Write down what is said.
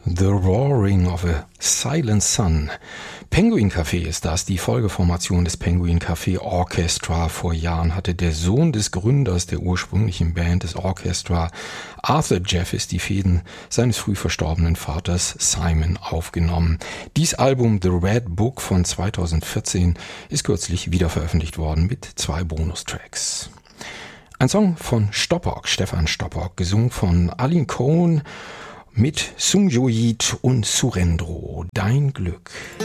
The Roaring of a Silent Sun. Penguin Café ist das, die Folgeformation des Penguin Café Orchestra. Vor Jahren hatte der Sohn des Gründers der ursprünglichen Band des Orchestra, Arthur Jeffes, die Fäden seines früh verstorbenen Vaters Simon aufgenommen. Dies Album The Red Book von 2014 ist kürzlich wiederveröffentlicht worden mit 2 Bonustracks. Ein Song von Stoppock, Stefan Stoppock, gesungen von Aline Cohn mit Sung Jo Yeat und Surendro, Dein Glück.